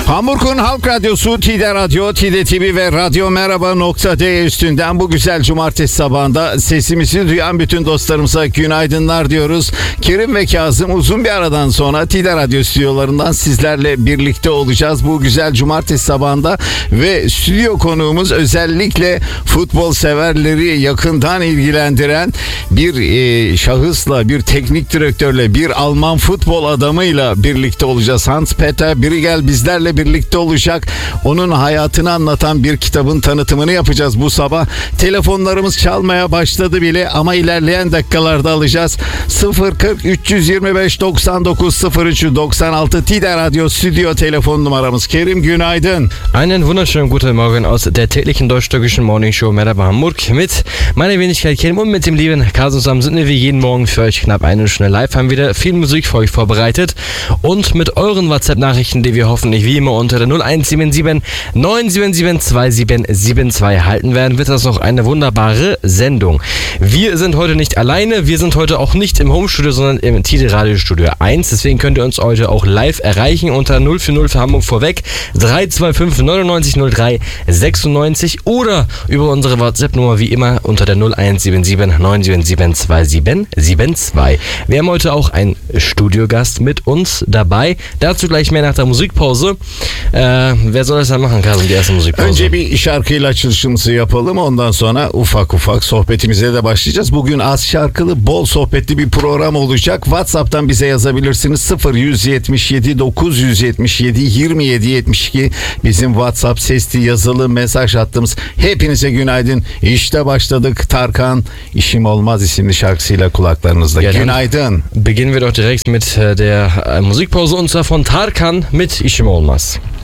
Hamburg'un Halk Radyosu, TİDE Radyo, TİDE TV ve Radyo Merhaba.de üstünden bu güzel cumartesi sabahında sesimizi duyan bütün dostlarımıza günaydınlar diyoruz. Kerim ve Kazım uzun bir aradan sonra TİDE Radyo stüdyolarından sizlerle birlikte olacağız bu güzel cumartesi sabahında ve stüdyo konuğumuz özellikle futbol severleri yakından ilgilendiren bir şahısla, bir teknik direktörle, bir Alman futbol adamıyla birlikte olacağız. Hans-Peter Briegel bizlerle birlikte olacak. Onun hayatını anlatan bir kitabın tanıtımını yapacağız bu sabah. Telefonlarımız çalmaya başladı bile ama ilerleyen dakikalarda alacağız. 040 325 99 03 96 TİDE Radyo Stüdyo telefon numaramız. Kerim günaydın. Einen wunderschönen guten Morgen aus der täglichen deutsch-türkischen Morning Show Merhaba Hamburg mit meiner Wenigkeit Kerim und mit dem lieben Kasim zusammen sind wir wie jeden Morgen für euch knapp eine Stunde live, haben wieder viel Musik für euch vorbereitet und mit euren WhatsApp-Nachrichten, die wir hoffentlich wie immer unter der 0177 977 2772 halten werden, wird das noch eine wunderbare Sendung. Wir sind heute nicht alleine, wir sind heute auch nicht im Homestudio, sondern im TİDE Radio Studio 1, deswegen könnt ihr uns heute auch live erreichen unter 040 für Hamburg vorweg 325 99 03 96 oder über unsere WhatsApp-Nummer wie immer unter der 0177 977 2772. Wir haben heute auch einen Studiogast mit uns dabei. Dazu gleich mehr nach der Musikpause. Wer soll das dann machen, Kasim, die erste Musikpause? Önce bir şarkıyla açılışımızı yapalım. Ondan sonra ufak ufak sohbetimize de başlayacağız. Bugün az şarkılı, bol sohbetli bir program olacak. WhatsApp'tan bize yazabilirsiniz. 0177 977 27 72 bizim WhatsApp sesli yazılı mesaj hattımız. Hepinize günaydın. İşte başladık. Tarkan İşim Olmaz isimli şarkısıyla kulaklarınızda. Ja, günaydın. Beginnen wir doch direkt mit der Musikpause und zwar von Tarkan mit İşim Olmaz.